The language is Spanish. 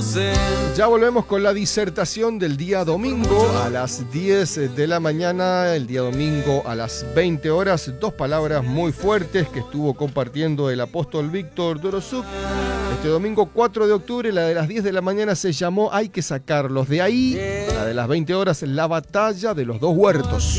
Ya volvemos con la disertación del día domingo a las 10 de la mañana, el día domingo a las 20 horas. Dos palabras muy fuertes que estuvo compartiendo el apóstol Víctor Dorosuk. Este domingo 4 de octubre, la de las 10 de la mañana se llamó Hay que sacarlos de ahí. La de las 20 horas, la batalla de los dos huertos.